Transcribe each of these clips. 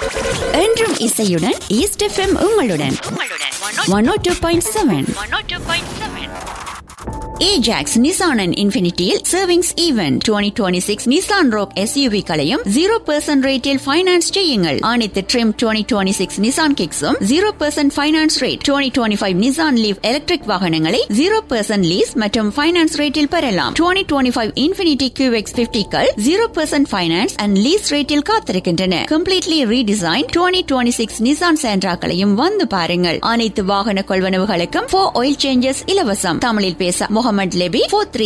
என்றும் இசையுடன் east FM உங்களுடன் 102.7. Ajax Nissan and Infinityயில் savings event 2026 Nissan Rogue SUV களையும் 0% ரேட்டில் ஃபைனான்ஸ் செய்யுங்கள். அனைத்து trim 2026 Nissan Kicks-உம் 0% finance rate. 2025 Nissan Leaf electric வாகனங்களை 0% லீஸ் மற்றும் ஃபைனான்ஸ் ரேட்டில் பெறலாம். 2025 Infinity QX50கள் 0% ஃபைனான்ஸ் அண்ட் லீஸ் ரேட்டில் காத்திருக்கின்றன. கம்ப்ளீட்லி ரீடிசைன் 2026 Nissan Sentra-களையும் வந்து பாருங்கள். அனைத்து வாகன கொள்வனவுகளுக்கும் 4 oil changes இலவசம். தமிழில் பேச Mohammed Lebbe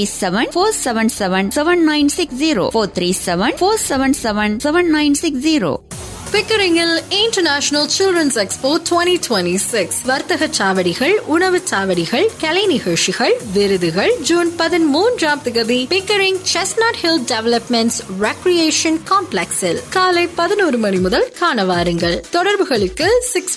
437-477-7960 437-477-7960. பிக்கரிங்கில் international children's expo 2026 வர்த்தக சாவடிகள், உணவு சாவடிகள், கலை நிகழ்ச்சிகள், விருதுகள் ஜூன் 13ஆம் தேதி Pickering chestnut hill developments recreation காம்ப்ளெக்ஸில் காலை 11 மணி முதல் காண வாருங்கள். தொடர்புகளுக்கு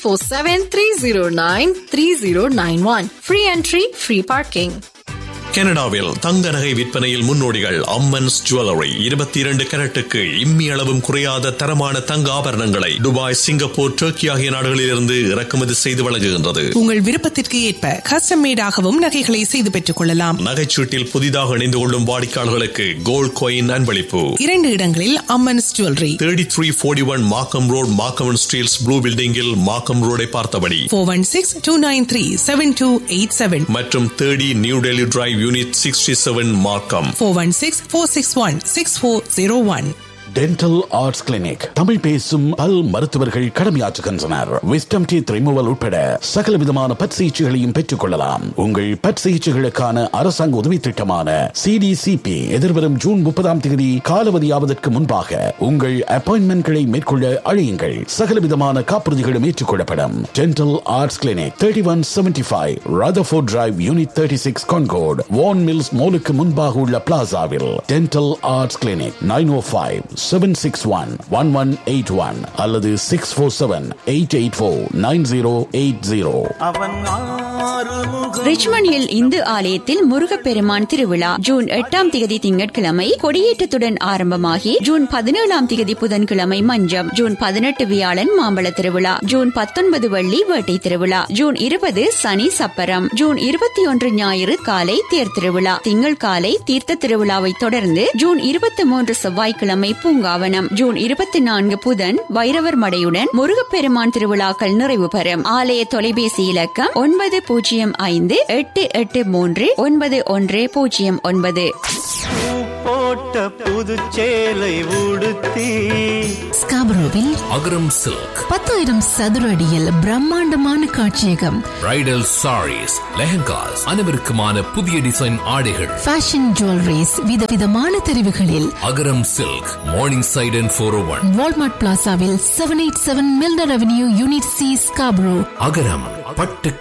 647-309-3091. Free entry, free parking. கனடாவில் தங்க நகை விற்பனையில் முன்னோடிகள் அம்மன்ஸ் ஜுவல்லரி 22 கேரட்டுக்கு இம்மி அளவும் குறையாத தரமான தங்க ஆபரணங்களை துபாய், சிங்கப்பூர், டர்க்கி ஆகிய நாடுகளிலிருந்து இறக்குமதி செய்து வழங்குகின்றது. உங்கள் விருப்பத்திற்கு ஏற்ப கஸ்டம் மேடாகவும் நகைகளை செய்து பெற்றுக் கொள்ளலாம். நகைச்சீட்டில் புதிதாக இணைந்து கொள்ளும் வாடிக்கையாளர்களுக்கு கோல்ட் காயின் அன்பளிப்பு. 2 இடங்களில் அம்மன்ஸ் ஜுவல்லரி. 3341 மார்க்கம் ரோட், மார்க்கம் ஸ்டீல்ஸ் ப்ளூ பில்டிங்கில் மார்க்கம் ரோடை பார்த்தபடி. 416-293-7287 மற்றும் 30 நியூ டெல்லி டிரைவ் யூனிட் 67 மார்க்கம். 416-461-6401. Dental arts clinic. தமிழ் பேசும் பல் மருத்துவர்கள் கடமையாற்றுகின்றனர். விஸ்டம் டீத் ரிமூவல் உட்பட சகல விதமான பட் சிகிச்சைகளையும் பெற்றுக் கொள்ளலாம். உங்கள் பட் சிகிச்சைகளுக்கான அரசாங்க உதவி திட்டமான CDCP எதிர்வரும் ஜூன் 30ஆம் தேதி காலாவதியாவதற்கு முன்பாக உங்கள் அப்பாயின்மெண்ட்களை மேற்கொள்ள அழையுங்கள். சகல விதமான காப்புறுதிகளும் ஏற்றுக்கொள்ளப்படும். Dental arts clinic 3175 Rutherford Drive, Unit 36, Concord, Vaughan Mills Mallக்கு முன்பாக உள்ள பிளாசாவில் டென்டல் ஆர்ட்ஸ் கிளினிக் 905-761-1181 அல்லது 647-884-9080. ரிச்மண்டில் இந்து ஆலயத்தில் முருகப்பெருமான் திருவிழா ஜூன் 8ஆம் தேதி திங்கட்கிழமை கொடியேற்றத்துடன் ஆரம்பமாகி ஜூன் 17ஆம் தேதி புதன்கிழமை மஞ்சம், ஜூன் 18 வியாழன் மாம்பழ திருவிழா, ஜூன் 19 வெள்ளி வேட்டை திருவிழா, ஜூன் 20 சனி சப்பரம், ஜூன் 21 ஞாயிறு காலை தேர் திருவிழா, திங்கள் காலை தீர்த்த திருவிழாவை தொடர்ந்து ஜூன் 23 செவ்வாய்க்கிழமை பூங்காவனம், ஜூன் 24 புதன் வைரவர் மடையுடன் முருகப்பெருமான் திருவிழாக்கள் நிறைவு பெறும். ஆலய தொலைபேசி இலக்கம் 9053-883-9109. போட்ட புதுச்சேலை உடுத்தி ஸ்காபரோவில் அகரம் சில்க் 10,000 சதுர அடியில் பிரம்மாண்டமான காட்சியகம். பிரைடல் சாரீஸ், லெஹங்காஸ், அனைவருக்குமான புதிய டிசைன் ஆடைகள், ஃபேஷன் ஜுவல்லரிஸ், விதவிதமான தெரிவுகளில். அகரம் silk, morning side and 401 Walmart பிளாசாவில் 787 மில்டர் avenue, unit C, Scarborough. அகரம் பட்டு